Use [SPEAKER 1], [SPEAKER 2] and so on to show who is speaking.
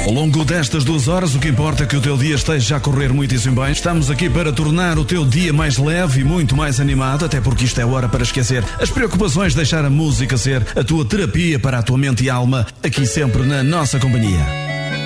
[SPEAKER 1] Ao longo destas 2 horas, o que importa é que o teu dia esteja a correr muitíssimo bem. Estamos aqui para tornar o teu dia mais leve e muito mais animado, até porque isto é hora para esquecer as preocupações, deixar a música ser a tua terapia para a tua mente e alma, aqui sempre na nossa companhia.